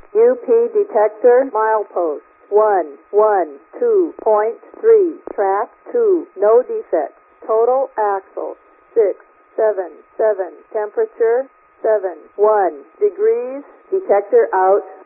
UP detector milepost 112.3. Track 2. No defects. Total axle 677. Temperature 71 degrees. Detector out.